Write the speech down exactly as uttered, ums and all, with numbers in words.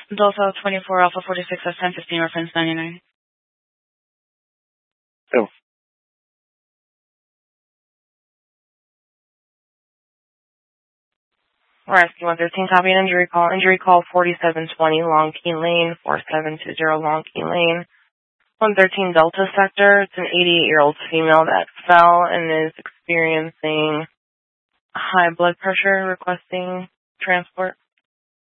Delta twenty-four Alpha forty-six S ten fifteen reference ninety-nine. Oh. Rescue one thirteen, copy an injury call. Injury call forty-seven twenty Long Key Lane, four seven two zero Long Key Lane. one thirteen Delta Sector. It's an eighty-eight-year-old female that fell and is experiencing high blood pressure, requesting transport.